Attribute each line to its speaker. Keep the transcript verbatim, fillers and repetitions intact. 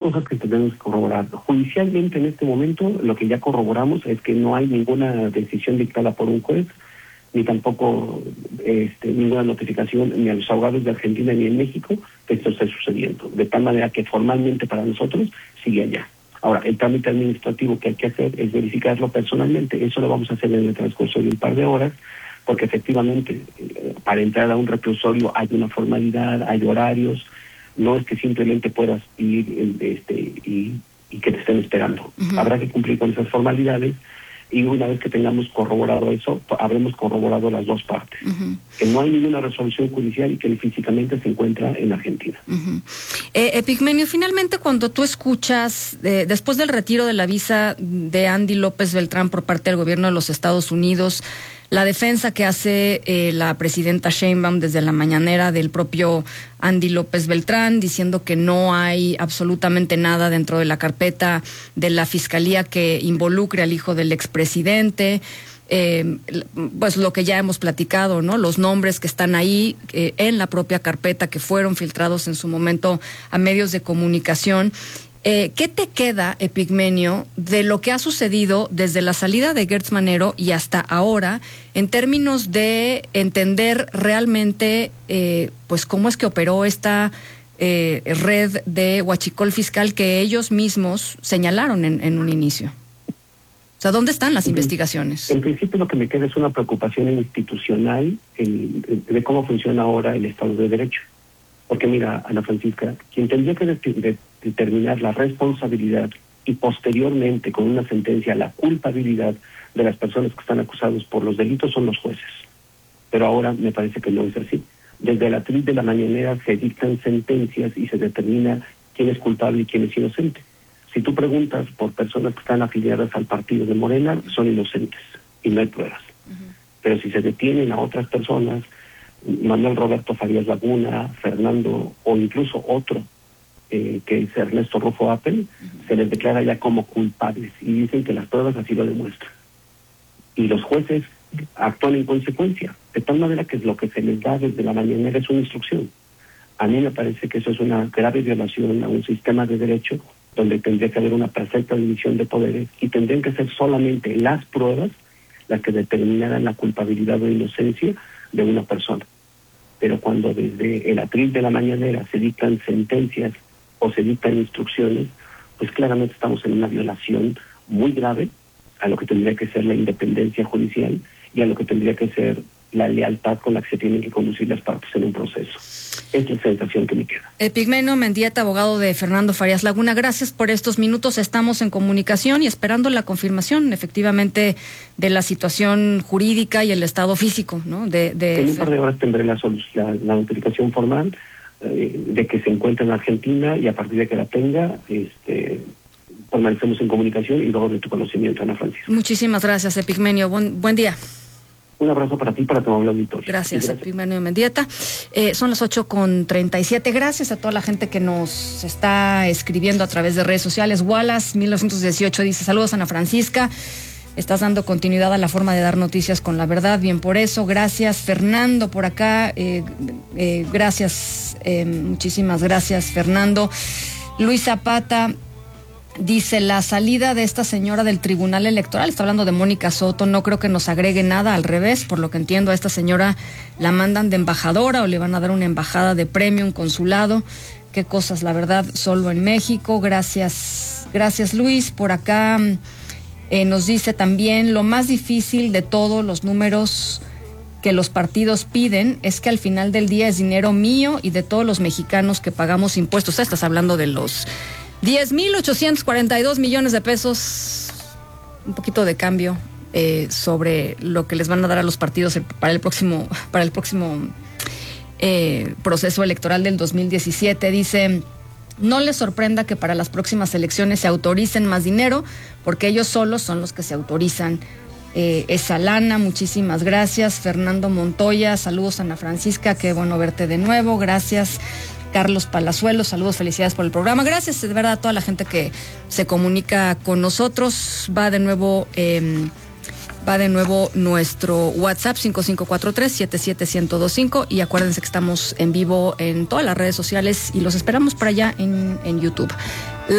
Speaker 1: cosas que tenemos que corroborar. Judicialmente en este momento lo que ya corroboramos es que no hay ninguna decisión dictada por un juez, ni tampoco este, ninguna notificación ni a los abogados de Argentina ni en México que esto esté sucediendo. De tal manera que formalmente para nosotros sigue allá. Ahora, el trámite administrativo que hay que hacer es verificarlo personalmente. Eso lo vamos a hacer en el transcurso de un par de horas, porque efectivamente eh, para entrar a un reclusorio hay una formalidad, hay horarios. No es que simplemente puedas ir este, y, y que te estén esperando. Uh-huh. Habrá que cumplir con esas formalidades y una vez que tengamos corroborado eso, habremos corroborado las dos partes. Uh-huh. Que no hay ninguna resolución judicial y que él físicamente se encuentra en Argentina.
Speaker 2: Uh-huh. Eh, Epigmenio, finalmente cuando tú escuchas, eh, después del retiro de la visa de Andy López Beltrán por parte del gobierno de los Estados Unidos, la defensa que hace eh, la presidenta Sheinbaum desde la mañanera del propio Andy López Beltrán, diciendo que no hay absolutamente nada dentro de la carpeta de la fiscalía que involucre al hijo del expresidente, eh, pues lo que ya hemos platicado, ¿no? Los nombres que están ahí eh, en la propia carpeta que fueron filtrados en su momento a medios de comunicación. Eh, ¿Qué te queda, Epigmenio, de lo que ha sucedido desde la salida de Gertz Manero y hasta ahora, en términos de entender realmente, eh, pues, cómo es que operó esta eh, red de huachicol fiscal que ellos mismos señalaron en, en un inicio? O sea, ¿dónde están las en, investigaciones?
Speaker 1: En principio lo que me queda es una preocupación institucional en, en, de cómo funciona ahora el Estado de Derecho. Porque mira, Ana Francisca, quien tendría que de, determinar la responsabilidad y posteriormente con una sentencia la culpabilidad de las personas que están acusadas por los delitos son los jueces. Pero ahora me parece que no es así. Desde la tril de la mañanera se dictan sentencias y se determina quién es culpable y quién es inocente. Si tú preguntas por personas que están afiliadas al partido de Morena, son inocentes y no hay pruebas. Uh-huh. Pero si se detienen a otras personas, Manuel Roberto Farías Laguna, Fernando o incluso otro, eh, que es Ernesto Rufo Appel, uh-huh. se les declara ya como culpables y dicen que las pruebas así lo demuestran. Y los jueces actúan en consecuencia, de tal manera que lo que se les da desde la mañanera es una instrucción. A mí me parece que eso es una grave violación a un sistema de derecho donde tendría que haber una perfecta división de poderes y tendrían que ser solamente las pruebas las que determinaran la culpabilidad o inocencia de una persona. Pero cuando desde el atril de la mañanera se dictan sentencias o se dictan instrucciones, pues claramente estamos en una violación muy grave a lo que tendría que ser la independencia judicial y a lo que tendría que ser la lealtad con la que se tienen que conducir las partes en un proceso. Es la sensación que me queda.
Speaker 2: Epigmenio Mendieta, abogado de Fernando Farías Laguna, gracias por estos minutos. Estamos en comunicación y esperando la confirmación, efectivamente, de la situación jurídica y el estado físico, ¿no? De, de...
Speaker 1: En un par de horas tendré la, la, la notificación formal eh, de que se encuentra en Argentina y a partir de que la tenga, este, permanecemos en comunicación y luego de tu conocimiento, Ana Francisca.
Speaker 2: Muchísimas gracias, Epigmenio. Buen, buen día.
Speaker 1: Un abrazo para ti y para tu amable auditorio.
Speaker 2: Gracias, gracias. Epigmenio Mendieta. Eh, son las ocho con treinta y siete. Gracias a toda la gente que nos está escribiendo a través de redes sociales. Wallace, mil novecientos dieciocho, dice: saludos, Ana Francisca. Estás dando continuidad a la forma de dar noticias con la verdad. Bien por eso. Gracias. Fernando, por acá. Eh, eh, gracias. Eh, muchísimas gracias, Fernando. Luis Zapata dice: la salida de esta señora del Tribunal Electoral, está hablando de Mónica Soto, no creo que nos agregue nada, al revés, por lo que entiendo a esta señora la mandan de embajadora o le van a dar una embajada de premio, un consulado. Qué cosas, la verdad, solo en México. Gracias, gracias Luis. Por acá eh, nos dice también: lo más difícil de todos los números que los partidos piden es que al final del día es dinero mío y de todos los mexicanos que pagamos impuestos. Estás hablando de los diez mil ochocientos cuarenta y dos millones de pesos, un poquito de cambio eh, sobre lo que les van a dar a los partidos para el próximo, para el próximo eh, proceso electoral del dos mil diecisiete. Dice: no les sorprenda que para las próximas elecciones se autoricen más dinero, porque ellos solos son los que se autorizan eh, esa lana. Muchísimas gracias. Fernando Montoya, saludos, Ana Francisca, qué bueno verte de nuevo. Gracias. Carlos Palazuelos, saludos, felicidades por el programa. Gracias de verdad a toda la gente que se comunica con nosotros. Va de nuevo, eh, va de nuevo nuestro WhatsApp cinco cinco cuatro tres siete siete uno cero dos cinco y acuérdense que estamos en vivo en todas las redes sociales y los esperamos por allá en, en YouTube.